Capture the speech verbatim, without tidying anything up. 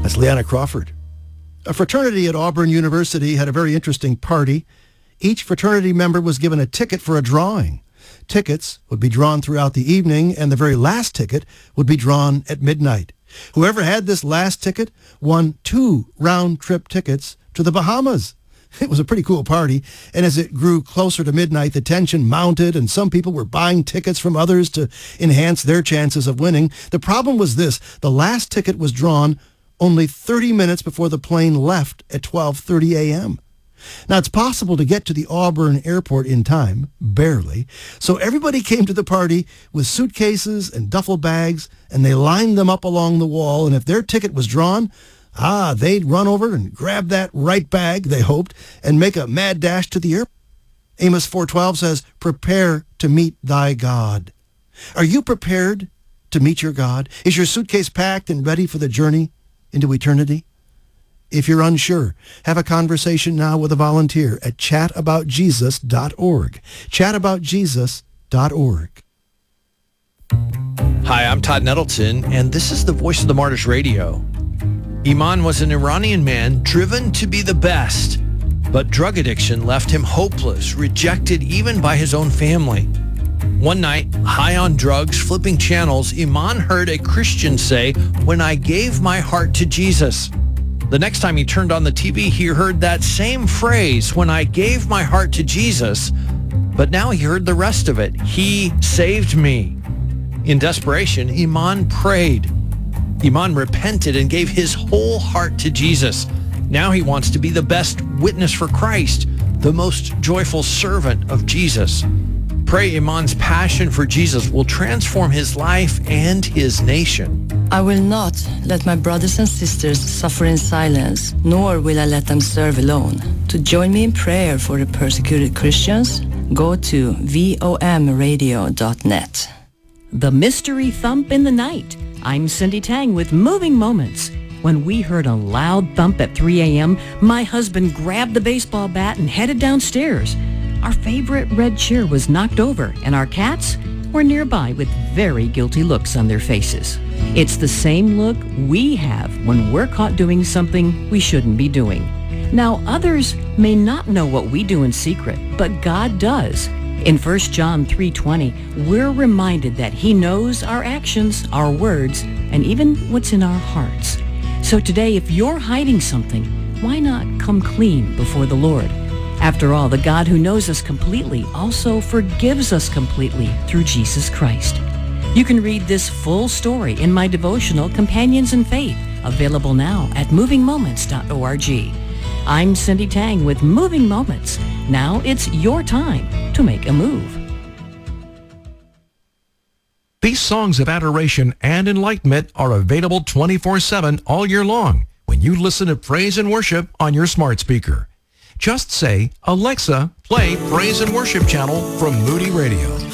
That's Leanna Crawford. A fraternity at Auburn University had a very interesting party. Each fraternity member was given a ticket for a drawing. Tickets would be drawn throughout the evening, and the very last ticket would be drawn at midnight. Whoever had this last ticket won two round-trip tickets to the Bahamas. It was a pretty cool party, and as it grew closer to midnight, the tension mounted, and some people were buying tickets from others to enhance their chances of winning. The problem was this: the last ticket was drawn only thirty minutes before the plane left at twelve thirty a.m. Now, it's possible to get to the Auburn airport in time, barely, so everybody came to the party with suitcases and duffel bags, and they lined them up along the wall, and if their ticket was drawn, ah, they'd run over and grab that right bag, they hoped, and make a mad dash to the airport. Amos four twelve says, "Prepare to meet thy God." Are you prepared to meet your God? Is your suitcase packed and ready for the journey into eternity? If you're unsure, have a conversation now with a volunteer at chat about jesus dot org. chat about jesus dot org. Hi, I'm Todd Nettleton, and this is the Voice of the Martyrs Radio. Iman was an Iranian man driven to be the best, but drug addiction left him hopeless, rejected even by his own family. One night, high on drugs, flipping channels, Iman heard a Christian say, "When I gave my heart to Jesus." The next time he turned on the T V, he heard that same phrase, "When I gave my heart to Jesus," but now he heard the rest of it. "He saved me." In desperation, Iman prayed. Iman repented and gave his whole heart to Jesus. Now he wants to be the best witness for Christ, the most joyful servant of Jesus. Pray Iman's passion for Jesus will transform his life and his nation. I will not let my brothers and sisters suffer in silence, nor will I let them serve alone. To join me in prayer for the persecuted Christians, go to V O M radio dot net. The mystery thump in the night. I'm Cindy Tang with Moving Moments. When we heard a loud thump at three a.m., my husband grabbed the baseball bat and headed downstairs. Our favorite red chair was knocked over, and our cats were nearby with very guilty looks on their faces. It's the same look we have when we're caught doing something we shouldn't be doing. Now, others may not know what we do in secret, but God does. In First John three twenty, we're reminded that he knows our actions, our words, and even what's in our hearts. So today, if you're hiding something, why not come clean before the Lord? After all, the God who knows us completely also forgives us completely through Jesus Christ. You can read this full story in my devotional, Companions in Faith, available now at moving moments dot org. I'm Cindy Tang with Moving Moments. Now it's your time to make a move. These songs of adoration and enlightenment are available twenty-four seven all year long when you listen to praise and worship on your smart speaker. Just say, "Alexa, play Praise and Worship Channel from Moody Radio."